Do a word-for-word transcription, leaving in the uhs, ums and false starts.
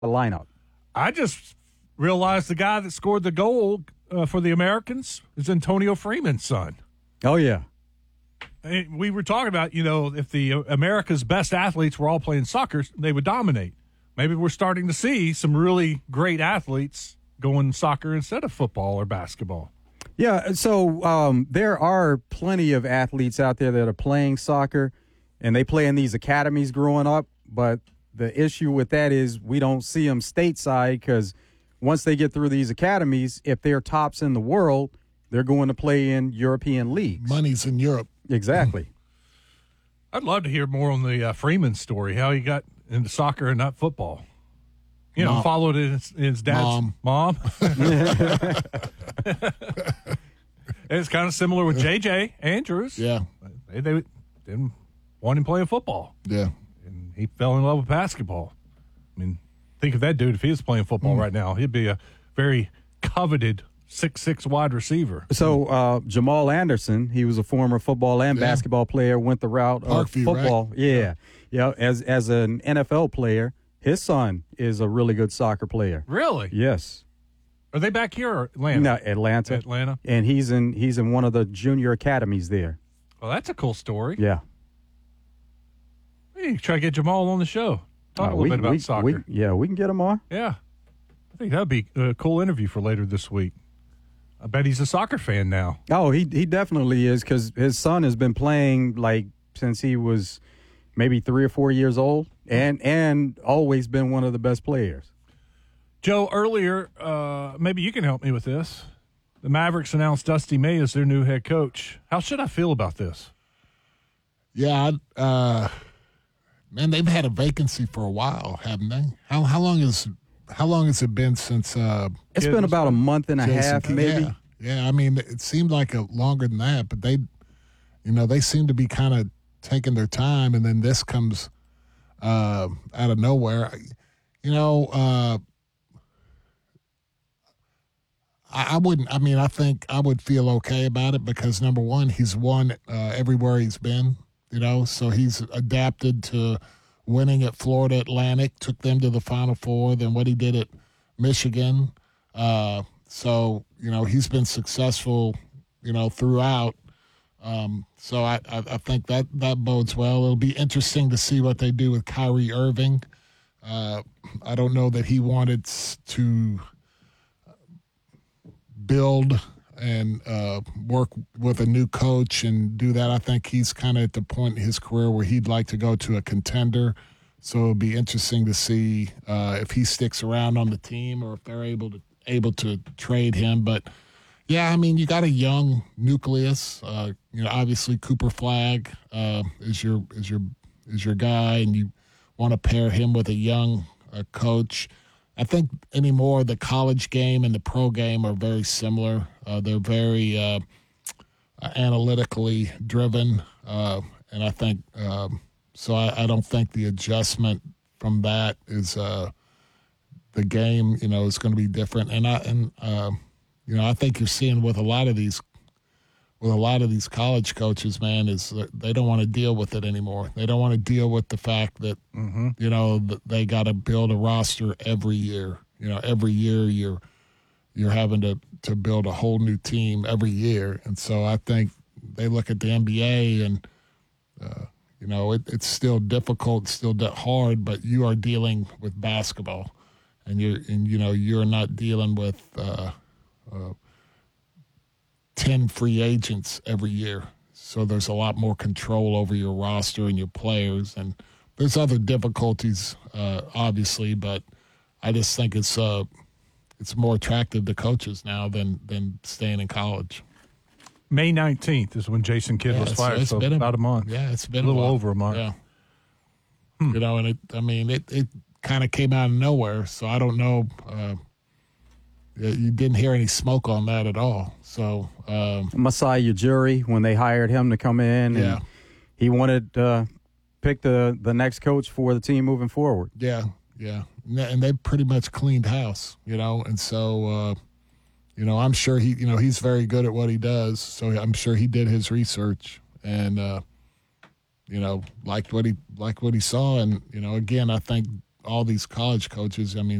the lineup. I just realized the guy that scored the goal uh, for the Americans is Antonio Freeman's son. Oh, yeah. And we were talking about, you know, if the uh, America's best athletes were all playing soccer, they would dominate. Maybe we're starting to see some really great athletes going soccer instead of football or basketball. Yeah, so um, there are plenty of athletes out there that are playing soccer, and they play in these academies growing up, but the issue with that is we don't see them stateside because once they get through these academies, if they're tops in the world, they're going to play in European leagues. Money's in Europe. Exactly. I'd love to hear more on the uh, Freeman story, how he got into soccer and not football. You know, Mom. followed his, his dad's Mom. mom. It's kind of similar with J J Andrews. Yeah. They, they didn't want him playing football. Yeah. And he fell in love with basketball. I mean, think of that dude. If he was playing football mm. right now, he'd be a very coveted six foot six wide receiver. So uh, Jamal Anderson, he was a former football and yeah. basketball player, went the route Parkview, of football. Right? Yeah. Yeah. As, as an N F L player, his son is a really good soccer player. Really? Yes. Are they back here or Atlanta? No, Atlanta. Atlanta. And he's in he's in one of the junior academies there. Well, that's a cool story. Yeah. Hey, try to get Jamal on the show. Talk uh, a little we, bit about we, soccer. We, yeah, we can get him on. Yeah. I think that would be a cool interview for later this week. I bet he's a soccer fan now. Oh, he he definitely is because his son has been playing like since he was maybe three or four years old and, and always been one of the best players. Joe, earlier, uh, maybe you can help me with this. The Mavericks announced Dusty May as their new head coach. How should I feel about this? Yeah, uh, man, they've had a vacancy for a while, haven't they? How how long is how long has it been since? Uh, it's been about a month and a Jason, half, maybe. Yeah, yeah, I mean, it seemed like a longer than that, but they, you know, they seem to be kind of taking their time, and then this comes uh, out of nowhere. You know. Uh, I wouldn't. I mean, I think I would feel okay about it because number one, he's won uh, everywhere he's been. You know, so he's adapted to winning at Florida Atlantic, took them to the Final Four. Then what he did at Michigan. Uh, so you know, he's been successful. You know, throughout. Um, so I, I, I think that that bodes well. It'll be interesting to see what they do with Kyrie Irving. Uh, I don't know that he wanted to build and uh, work with a new coach and do that. I think he's kind of at the point in his career where he'd like to go to a contender. So it'll be interesting to see uh, if he sticks around on the team or if they're able to able to trade him. But yeah, I mean, you got a young nucleus. Uh, you know, obviously Cooper Flagg uh, is your is your is your guy, and you want to pair him with a young uh, coach. I think anymore the college game and the pro game are very similar. Uh, they're very uh, analytically driven, uh, and I think um, so. I, I don't think the adjustment from that is uh, the game. You know, is going to be different. And I and uh, you know, I think you're seeing with a lot of these with a lot of these college coaches, man, is they don't want to deal with it anymore. They don't want to deal with the fact that, mm-hmm. you know, that they got to build a roster every year. You know, every year you're you're having to, to build a whole new team every year. And so I think they look at the N B A and, uh, you know, it, it's still difficult, still hard, but you are dealing with basketball. And, you're, and you know, you're not dealing with uh, uh, – ten free agents every year. So there's a lot more control over your roster and your players. And there's other difficulties, uh, obviously, but I just think it's uh, it's more attractive to coaches now than, than staying in college. May nineteenth is when Jason Kidd yeah, was fired, it's so been about a, a month. Yeah, it's been a little a over a month. Yeah. Hmm. You know, and it, I mean, it, it kind of came out of nowhere, so I don't know. Uh, you didn't hear any smoke on that at all. So um, Masai Ujiri, when they hired him to come in, yeah. and he wanted to uh, pick the, the next coach for the team moving forward. Yeah, yeah. And they pretty much cleaned house, you know. And so, uh, you know, I'm sure he, you know, he's very good at what he does. So I'm sure he did his research and, uh, you know, liked what he liked what he saw. And, you know, again, I think all these college coaches. I mean,